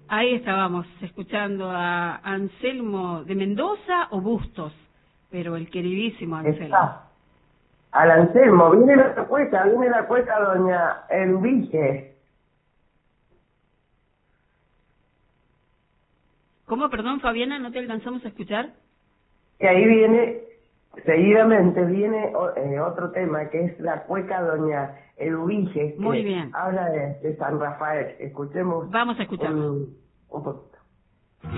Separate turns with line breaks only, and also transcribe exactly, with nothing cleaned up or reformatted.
Ahí estábamos escuchando a Anselmo de Mendoza o Bustos, pero el queridísimo Anselmo.
Está. Al Anselmo, viene la cueca, viene la cueca doña Enrique.
¿Cómo, perdón, Fabiana, no te alcanzamos a escuchar?
Y ahí viene, seguidamente viene eh, otro tema, que es la cueca doña Eduviges,
Muy
que
bien.
habla de, de San Rafael. Escuchemos
Vamos a escucharlo.
un, un poquito.